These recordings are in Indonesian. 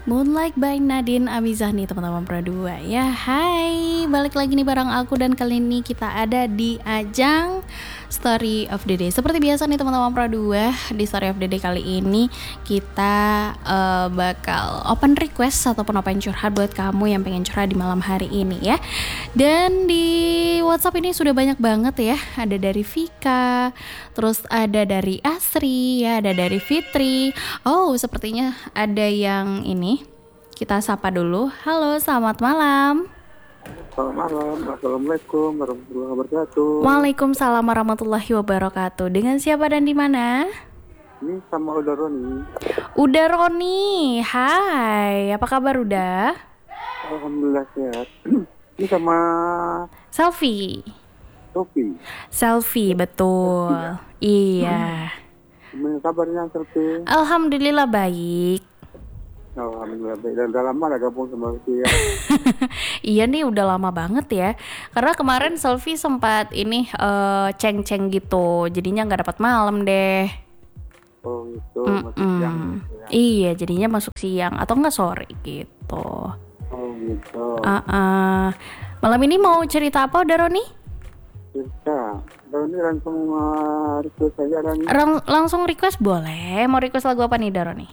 Moonlight by Nadine Amizah nih teman-teman Pro 2 ya. Hai, balik lagi nih bareng aku dan kali ini kita ada di ajang Story of the Day. Seperti biasa nih teman-teman Pro 2, di Story of the Day kali ini kita bakal open request ataupun open curhat buat kamu yang pengen curhat di malam hari ini ya. Dan di WhatsApp ini sudah banyak banget ya. Ada dari Vika, terus ada dari Asri ya, ada dari Fitri. Oh, sepertinya ada yang ini. Kita sapa dulu. Halo, selamat malam. Selamat malam, assalamualaikum warahmatullahi wabarakatuh. Waalaikumsalam warahmatullahi wabarakatuh. Dengan siapa dan di mana? Ini sama Uda Roni. Uda Roni, hai. Apa kabar Uda? Alhamdulillah sehat. Ini sama Selfie. Sofi. Selfie, betul. Iya. Gimana kabarnya Sofi? Alhamdulillah baik. Alhamdulillah baik. Dan udah lama gak gabung sama Sofi ya. Iya nih udah lama banget ya. Karena kemarin Selfie sempat ini ceng-ceng gitu. Jadinya nggak dapat malam deh. Oh gitu, masuk siang gitu ya. Iya, jadinya masuk siang atau enggak sore gitu. Oh gitu. Malam ini mau cerita apa udah Roni? Cerita. Roni langsung request aja Roni. Langsung request boleh. Mau request lagu apa nih Daroni?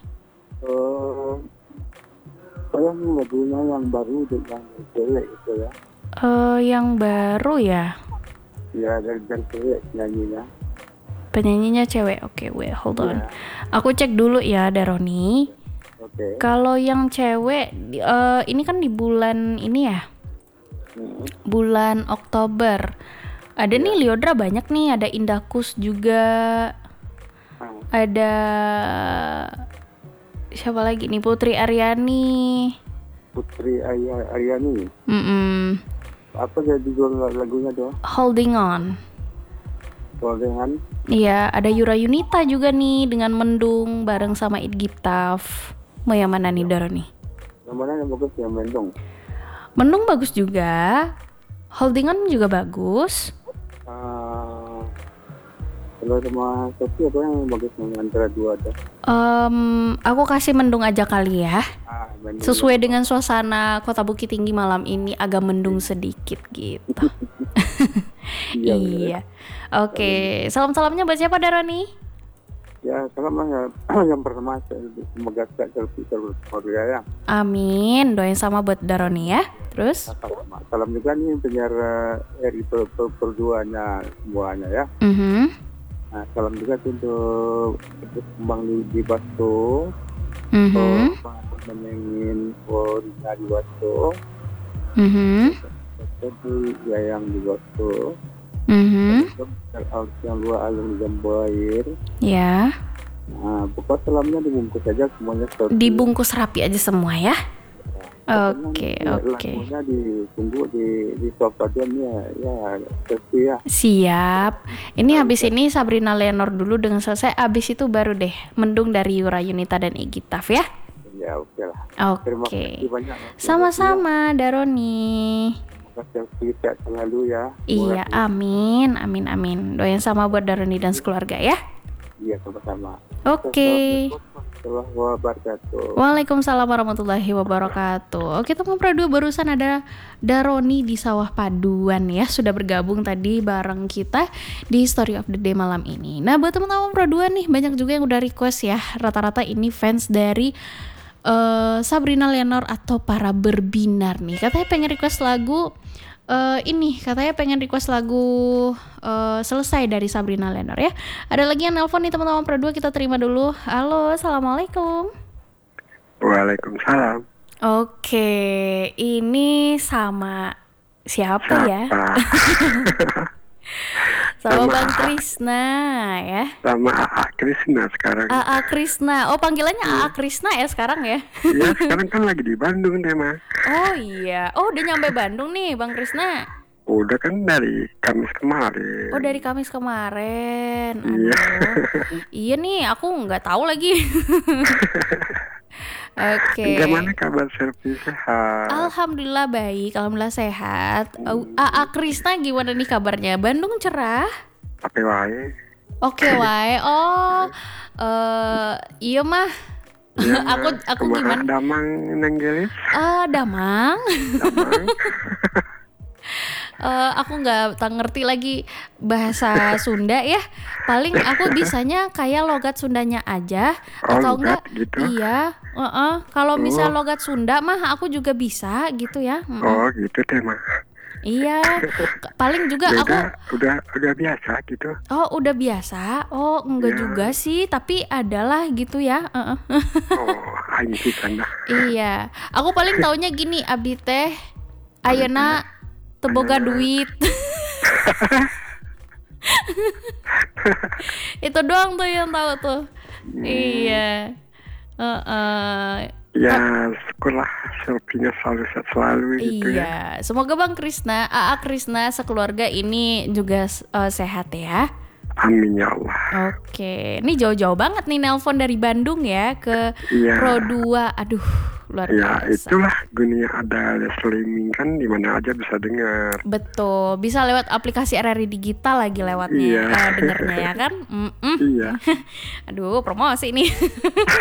Saya lagunya yang baru yang cewek gitu ya. Yang baru ya. Ya dari cewek nyanyinya. Penyanyinya cewek. Oke, wait, hold on. Ya. Aku cek dulu ya Daroni. Oke. Kalau yang cewek ini kan di bulan ini ya. Bulan Oktober. Ada nih Lyodra banyak nih, ada Indahkus juga. Ada siapa lagi nih? Putri Aryani. Putri Aryani. Apa jadi lagunya doang? Holding On. Dengan Iya, ada Yura Yunita juga nih dengan Mendung bareng sama It Giftaf. Mau yang mana nih Daroni? yang mana yang bagus yang Mendung. Mendung bagus juga. Holding On juga bagus. Kalau sama Sophie apa yang bagus yang antara dua ada? Aku kasih Mendung aja kali ya. Mendung. Sesuai dengan suasana Kota Bukit Tinggi malam ini agak mendung sedikit gitu. Iya. Oke, salam-salamnya buat siapa Daroni? Ya, salam lah yang pertama semoga Selfie keluarga ya. Amin. Doain sama buat Daroni ya. Terus? Salam juga nih penyiar RI perduanya semuanya ya. Nah, salam juga untuk Kembang di Basto. Menengin Rina di Basto. Jadi yang di Basto. Yang dua alun di Jambair. Ya. Nah, pokok salamnya dibungkus aja semuanya. Dibungkus rapi aja semua ya. Oke. Lagunya ditunggu di top stadion ya ya. Siap. Ini habis ini Sabrina Leonor dulu dengan selesai. Abis itu baru deh Mendung dari Yura Yunita dan Igitaf ya. Ya oke lah. Terima Oke. kasih banyak. Sama-sama Daroni. Terima kasih sehat selalu ya. Iya, amin. Doain sama buat Daroni dan sekeluarga ya. Iya, sama-sama. Oke. Assalamualaikum warahmatullahi wabarakatuh. Waalaikumsalam warahmatullahi wabarakatuh. Oke teman Pro 2, barusan ada Daroni di Sawah Paduan ya. Sudah bergabung tadi bareng kita di Story of the Day malam ini. Nah buat teman-teman Pro 2 nih, banyak juga yang udah request ya. Rata-rata ini fans dari Sabrina Leonor atau Para Berbinar nih. Katanya pengen request lagu Selesai dari Sabrina Leonor ya. Ada lagi yang nelpon nih teman-teman Pro 2, kita terima dulu. Halo, assalamualaikum. Waalaikumsalam. Oke, ini sama siapa ya? Sama Bang Krisna ya. Sama AA Krisna sekarang. AA Krisna. Oh, panggilannya AA Krisna ya sekarang ya? Iya, sekarang kan lagi di Bandung deh, Ma. Oh iya. Oh, udah nyampe Bandung nih, Bang Krisna. Udah kan dari Kamis kemarin. Oh, dari Kamis kemarin. Iya. Iya nih, aku nggak tahu lagi. Oke. Gimana kabar Selfie, sehat? Alhamdulillah baik, alhamdulillah sehat. AA Krisna gimana nih kabarnya? Bandung cerah? Oke wae. Oke wae. Oh, iya mah Ya, Aku gimana? Damang nenggelis. Damang. Damang. Aku nggak ngerti lagi bahasa Sunda ya. Paling aku bisanya kayak logat Sundanya aja atau logat enggak? gitu. Iya. Kalau misal logat Sunda mah aku juga bisa gitu ya. Oh gitu teh mah. Iya. Paling juga aku udah biasa gitu. Oh udah biasa. Oh enggak juga sih, tapi adalah gitu ya. Oh aing pisan dah. Iya. Aku paling taunya gini, abdi teh ayeuna teboga duit. Itu doang tuh yang tahu tuh. Iya. Ya sekolah selfie-nya selalu gitu ya. Iya. Semoga Bang Krisna, AA Krisna sekeluarga ini juga sehat ya. Amin ya Allah. Oke, ini jauh-jauh banget nih nelpon dari Bandung ya ke Pro 2. Aduh, luar biasa. Ya itulah gunanya ada streaming kan, di mana aja bisa dengar. Betul, bisa lewat aplikasi RRI Digital lagi lewatnya dengernya ya kan. Iya. Aduh, promosi nih.